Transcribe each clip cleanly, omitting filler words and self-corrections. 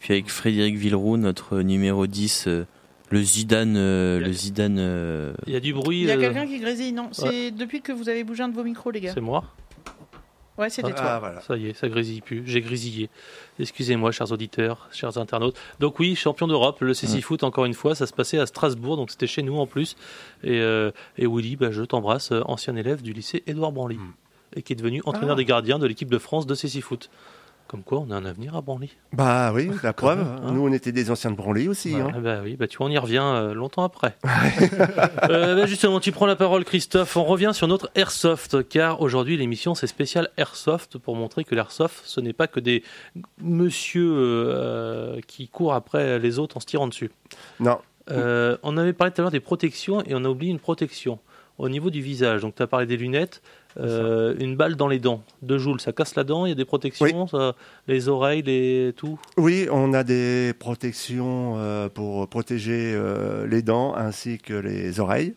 puis avec Frédéric Villeroux, notre numéro 10, le Zidane. Il y a du bruit. Il y a quelqu'un qui grésille, non? C'est depuis que vous avez bougé un de vos micros, les gars. C'est moi. Ouais, c'était toi. Voilà. Ça y est, ça grésille plus. J'ai grésillé. Excusez-moi, chers auditeurs, chers internautes. Donc oui, champion d'Europe, le CC Foot, encore une fois, ça se passait à Strasbourg, donc c'était chez nous en plus. Et Willy, je t'embrasse, ancien élève du lycée Édouard Branly, et qui est devenu entraîneur des gardiens de l'équipe de France de CC Foot. Comme quoi, on a un avenir à Branly. Bah oui, la preuve. Nous, on était des anciens de Branly aussi. Ouais, bah oui, tu vois, on y revient longtemps après. Justement, tu prends la parole, Christophe. On revient sur notre Airsoft, car aujourd'hui, l'émission, c'est spécial Airsoft, pour montrer que l'Airsoft, ce n'est pas que des monsieur qui courent après les autres en se tirant dessus. Non. On avait parlé tout à l'heure des protections, et on a oublié une protection au niveau du visage. Donc, tu as parlé des lunettes. Une balle dans les dents, 2 joules, ça casse la dent, il y a des protections, ça, les oreilles, tout. Oui, on a des protections pour protéger les dents ainsi que les oreilles,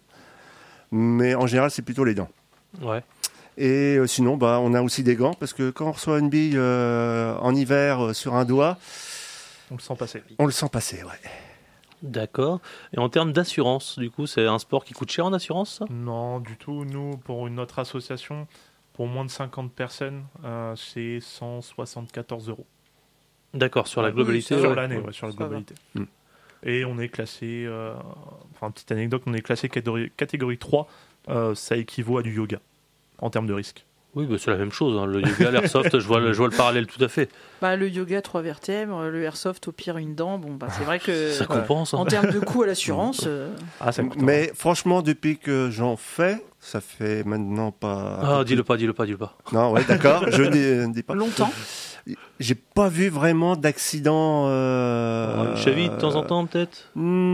mais en général c'est plutôt les dents. Ouais. Et sinon, on a aussi des gants, parce que quand on reçoit une bille en hiver sur un doigt, on le sent passer. On le sent passer, ouais. D'accord. Et en termes d'assurance, du coup, c'est un sport qui coûte cher en assurance, ça ? Non, du tout. Nous, pour notre association, pour moins de 50 personnes, c'est 174 €. D'accord, sur la globalité. Sur l'année, sur la globalité. Et on est classé, petite anecdote, on est classé catégorie 3, ça équivaut à du yoga, en termes de risque. Oui, c'est la même chose. Le yoga, l'airsoft, je vois le parallèle tout à fait. Le yoga, 3 vertèbres, le airsoft, au pire, une dent. C'est vrai que ça compense. En termes de coût à l'assurance. Mais franchement, depuis que j'en fais, ça fait maintenant pas. Ah, dis-le pas. Non, ouais, d'accord, je ne dis pas. Longtemps. J'ai pas vu vraiment d'accident. Une cheville de temps en temps, peut-être.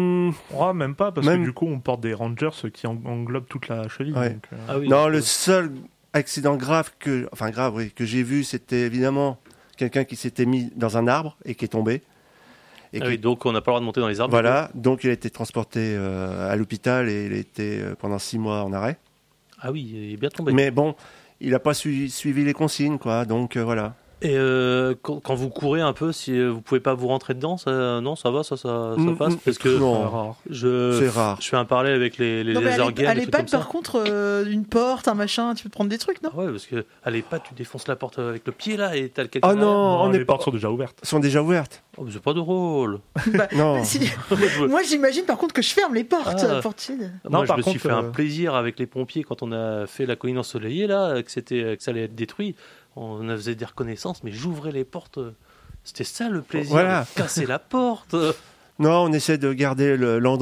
Même pas, parce que du coup, on porte des Rangers qui englobent toute la cheville. Ouais. Donc, le seul accident grave que j'ai vu, c'était évidemment quelqu'un qui s'était mis dans un arbre et qui est tombé. Donc on n'a pas le droit de monter dans les arbres. Voilà, donc il a été transporté à l'hôpital et il a été pendant 6 mois en arrêt. Ah oui, il est bien tombé. Mais bon, il n'a pas suivi les consignes, quoi. Donc voilà. Et quand vous courez un peu, si vous pouvez pas vous rentrer dedans, ça va, ça passe, parce que c'est rare. Je fais un parallèle avec les laser games. À l'EHPAD, par contre, une porte, un machin, tu peux te prendre des trucs, non? Ouais, parce que à l'EHPAD, tu défonces la porte avec le pied là et t'as quelqu'un. Ah non, les portes sont déjà ouvertes. Sont déjà ouvertes. Oh, mais c'est pas drôle. Non. Moi, j'imagine par contre que je ferme les portes. Moi, je me suis fait un plaisir avec les pompiers quand on a fait la colline ensoleillée là, que ça allait être détruit. On faisait des reconnaissances, mais j'ouvrais les portes. C'était ça le plaisir, de casser la porte. Non, on essaie de garder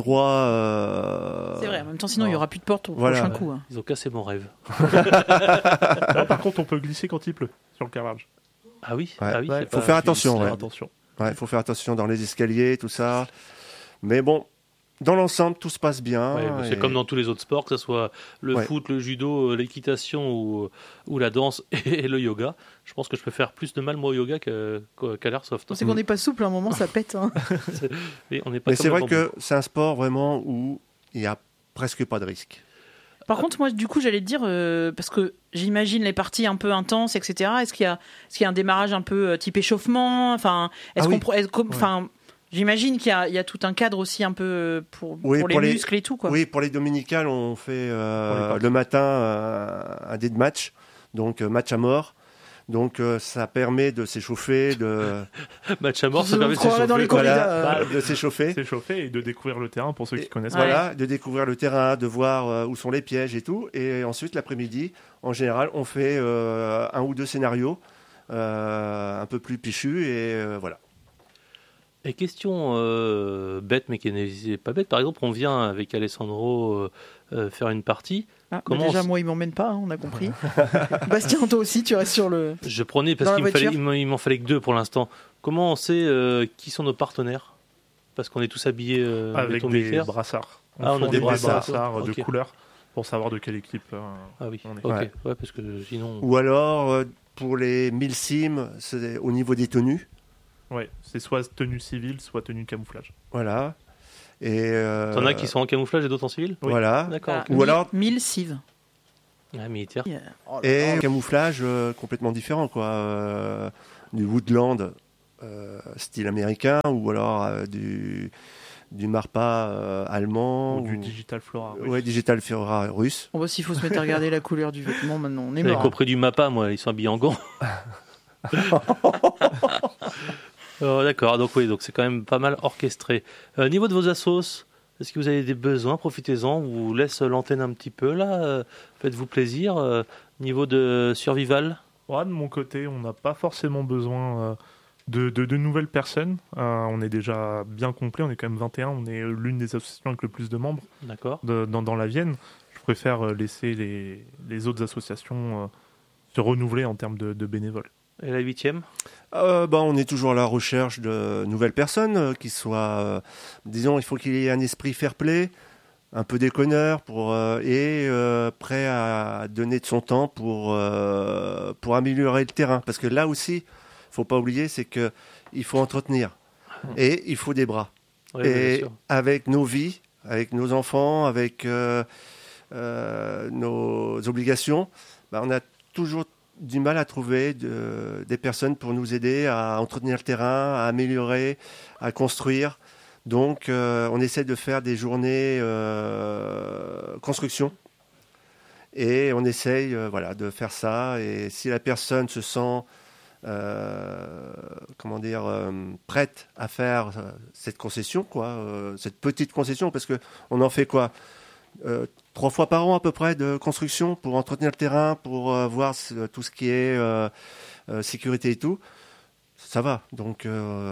l'endroit. C'est vrai, en même temps, sinon il n'y aura plus de porte au prochain coup. Ils ont cassé mon rêve. Par contre, on peut glisser quand il pleut sur le carrelage. Ah oui, il faut faire attention. Il faut faire attention dans les escaliers, tout ça. Mais bon, dans l'ensemble, tout se passe bien. C'est comme dans tous les autres sports, que ce soit le foot, le judo, l'équitation ou la danse et le yoga. Je pense que je peux faire plus de mal moi au yoga qu'à l'airsoft. C'est qu'on n'est pas souple, à un moment ça pète. Mais c'est vrai que c'est un sport vraiment où il n'y a presque pas de risque. Par contre, moi, du coup, j'allais te dire, parce que j'imagine les parties un peu intenses, etc. Est-ce qu'il y a un démarrage un peu type échauffement? J'imagine qu'il y a tout un cadre aussi un peu pour les muscles et tout, quoi. Oui, pour les dominicales, on fait le matin un day de match, donc match à mort. Donc ça permet de s'échauffer, match à mort, ça permet de s'échauffer. Dans les de s'échauffer. Et de découvrir le terrain pour ceux qui connaissent. Voilà, de découvrir le terrain, de voir où sont les pièges et tout. Et ensuite, l'après-midi, en général, on fait 1 ou 2 scénarios un peu plus pichus et voilà. Et question bête, mais qui n'est pas bête. Par exemple, on vient avec Alessandro faire une partie. Moi, il m'emmène pas, on a compris. Bastien, toi aussi, tu restes sur le. Je prenais parce qu'il m'en fallait que 2 pour l'instant. Comment on sait qui sont nos partenaires? Parce qu'on est tous habillés avec des brassards. On a des brassards de couleurs pour savoir de quelle équipe on est. Ouais, parce que sinon. Ou alors, pour les 1000 sims, c'est au niveau des tenues. Ouais, c'est soit tenue civile, soit tenue camouflage. Voilà. Et t'en as qui sont en camouflage et d'autres en civil? Oui. Voilà. D'accord. Ou alors 1000 cives. Militaire. Et camouflage complètement différent, quoi. Du woodland style américain ou alors du Marpa allemand. Ou du Digital Flora. Ouais, Digital Flora russe. On voit s'il faut se mettre à regarder la couleur du vêtement maintenant. On est J'avais mort. compris du Mappa, moi, ils sont habillés en gants. D'accord, donc c'est quand même pas mal orchestré. Niveau de vos assos, est-ce que vous avez des besoins? Profitez-en, on vous laisse l'antenne un petit peu là, faites-vous plaisir. Niveau de survival? Ouais, de mon côté, on n'a pas forcément besoin de nouvelles personnes. On est déjà bien complet, on est quand même 21, on est l'une des associations avec le plus de membres D'accord. dans la Vienne. Je préfère laisser les autres associations se renouveler en termes de bénévoles. Et la 8e? On est toujours à la recherche de nouvelles personnes qui soient, disons, il faut qu'il y ait un esprit fair-play, un peu déconneur et prêt à donner de son temps pour améliorer le terrain. Parce que là aussi, faut pas oublier, c'est que il faut entretenir et il faut des bras. Oui, bien Et sûr. avec nos vies, avec nos enfants, avec nos obligations, on a toujours du mal à trouver des personnes pour nous aider à entretenir le terrain, à améliorer, à construire. Donc, on essaie de faire des journées construction et on essaye de faire ça. Et si la personne se sent prête à faire cette concession, cette petite concession, parce qu'on en fait 3 fois par an à peu près de construction pour entretenir le terrain, pour voir tout ce qui est sécurité et tout, ça va. Donc,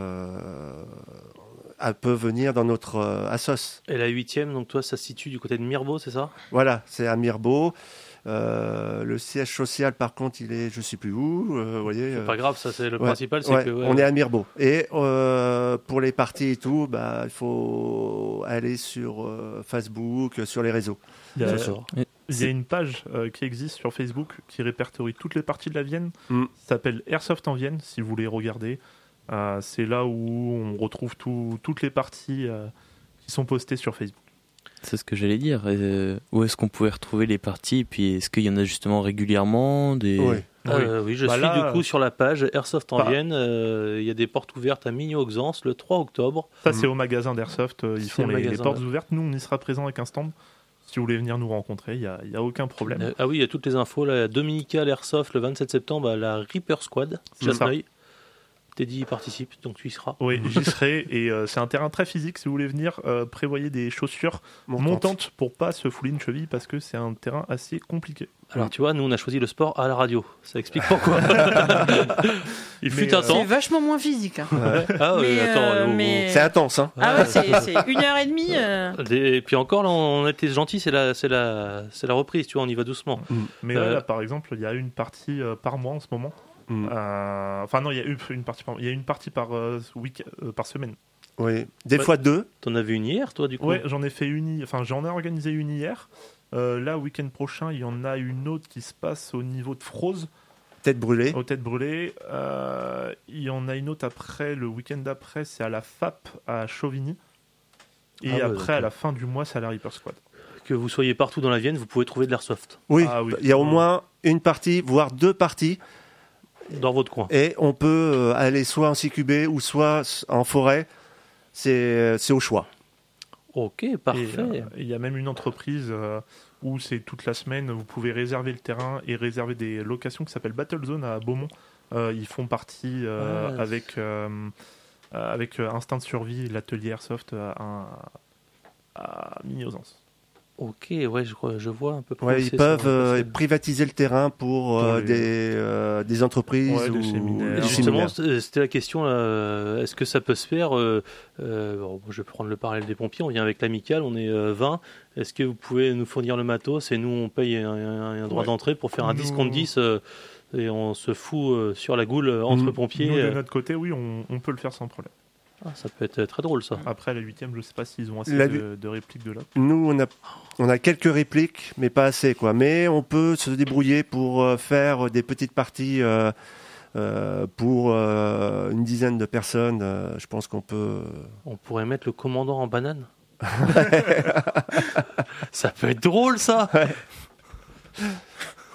elle peut venir dans notre assos. Et la 8e, donc toi, ça se situe du côté de Mirbeau, c'est ça? Voilà, c'est à Mirbeau. Le siège social, par contre, il est je sais plus où. Vous voyez, C'est pas grave, ça c'est le ouais, principal, c'est ouais, que... on est à Mirbeau. Et pour les parties et tout, il faut aller sur Facebook, sur les réseaux. Il y a, D'accord. il y a une page qui existe sur Facebook qui répertorie toutes les parties de la Vienne. Mm. Ça s'appelle Airsoft en Vienne, si vous voulez regarder. C'est là où on retrouve toutes les parties qui sont postées sur Facebook. C'est ce que j'allais dire. Où est-ce qu'on pouvait retrouver les parties? Et puis est-ce qu'il y en a justement régulièrement des... Ouais. Oui, je suis là, du coup sur la page Airsoft en pas- Vienne. Il y a des portes ouvertes à Migno-Auxances le 3 octobre. Ça, c'est au magasin d'Airsoft. Ils C'est font le les magasin, portes ouais. ouvertes. Nous, on y sera présent avec un stand. Si vous voulez venir nous rencontrer, il n'y a aucun problème. Ah oui, il y a toutes les infos. Là, Dominical Airsoft le 27 septembre à la Reaper Squad, C'est ça. Chasseneuil. Teddy y participe, donc tu y seras. Oui, j'y serai. Et c'est un terrain très physique. Si vous voulez venir, prévoyez des chaussures montantes pour pas se fouler une cheville parce que c'est un terrain assez compliqué. Alors tu vois, nous on a choisi le sport à la radio. Ça explique pourquoi. Il fut Mais, un C'est temps. vachement moins physique. Hein. Ah oui, Mais, attends. mais- C'est intense, hein. Ah ouais, c'est 1h30. Et puis encore, là, on a été gentil, c'est la reprise, tu vois, on y va doucement. Mais là, par exemple, il y a une partie par mois en ce moment. Enfin non, il y a une partie par mois. Il y a une partie par semaine. Oui. Des Ouais. fois 2. T'en as vu une hier, toi, du coup? Ouais, j'en ai fait une. Enfin, j'en ai organisé une hier. Là, week-end prochain, il y en a une autre qui se passe au niveau de Froze, Tête brûlée. aux Têtes Brûlées. Il y en a une autre après, le week-end d'après, c'est à la FAP à Chauvigny. Et Ah ouais, après, donc, à la fin du mois, c'est à la Reaper Squad. Que vous soyez partout dans la Vienne, vous pouvez trouver de l'airsoft Oui, Ah oui. il y a au moins une partie, voire 2 parties. dans votre coin. Et on peut aller soit en CQB ou soit en forêt. C'est au choix. Ok, Et parfait. il y a même une entreprise où c'est toute la semaine, vous pouvez réserver le terrain et réserver des locations qui s'appelle Battle Zone à Beaumont. Ils font partie avec Instinct de survie, l'atelier Airsoft à Migny-Auxances. Ok, ouais, je vois un peu plus. Ouais, ils peuvent privatiser le terrain pour Pour des entreprises Ouais, des ou séminaires. des Justement, séminaires. c'était la question. Est-ce que ça peut se faire bon, je vais prendre le parallèle des pompiers. On vient avec l'amicale, on est 20. Est-ce que vous pouvez nous fournir le matos et nous on paye un droit Ouais. d'entrée pour faire un 10 contre 10 et on se fout sur la goule entre Mhm. pompiers. Nous, de notre côté, oui, on peut le faire sans problème. Ah, ça peut être très drôle ça. Après, à la 8e, je ne sais pas s'ils ont assez La de répliques de là. Nous, on a quelques répliques, mais pas assez, quoi. Mais on peut se débrouiller pour faire des petites parties pour une dizaine de personnes. Je pense qu'on peut. On pourrait mettre le commandant en banane. Ça peut être drôle ça.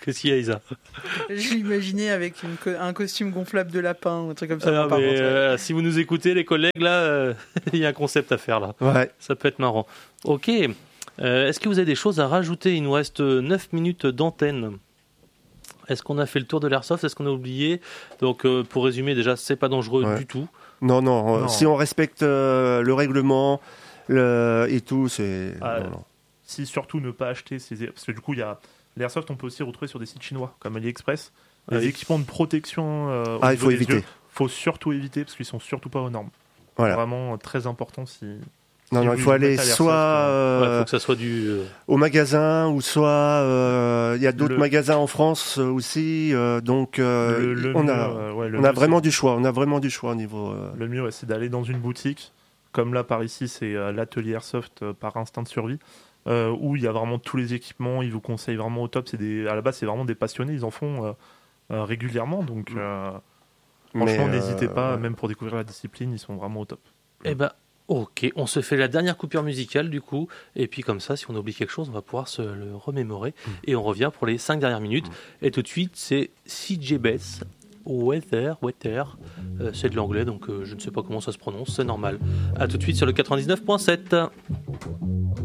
Qu'est-ce qu'il y a, Isa? Je l'imaginais avec un costume gonflable de lapin, un truc comme ça. Ah, Par contre, si vous nous écoutez, les collègues, là, il y a un concept à faire, là. Ouais. Ça peut être marrant. Ok. Est-ce que vous avez des choses à rajouter? Il nous reste 9 minutes d'antenne. Est-ce qu'on a fait le tour de l'airsoft? Est-ce qu'on a oublié? Donc, pour résumer, déjà, c'est pas dangereux du tout. Non. Si on respecte le règlement et tout, c'est... non. Si surtout ne pas acheter parce que du coup, il y a l'airsoft, on peut aussi retrouver sur des sites chinois comme AliExpress. Les équipements de protection il faut éviter. Il faut surtout éviter parce qu'ils sont surtout pas aux normes. Voilà. Vraiment très important si... Non, il faut aller soit faut que ça soit au magasin ou soit il y a d'autres magasins en France aussi. Donc on a vraiment du choix. On a vraiment du choix au niveau. Le mieux, c'est d'aller dans une boutique. Comme là par ici, c'est l'atelier Airsoft par instinct de survie, où il y a vraiment tous les équipements. Ils vous conseillent vraiment au top. À la base, c'est vraiment des passionnés. Ils en font régulièrement. Donc franchement, n'hésitez pas, même pour découvrir la discipline, ils sont vraiment au top. Eh ben. Ok, on se fait la dernière coupure musicale du coup, et puis comme ça, si on oublie quelque chose, on va pouvoir se le remémorer, et on revient pour les 5 dernières minutes. Et tout de suite, c'est CJ Bass, Weather, c'est de l'anglais, donc je ne sais pas comment ça se prononce, c'est normal. A tout de suite sur le 99.7.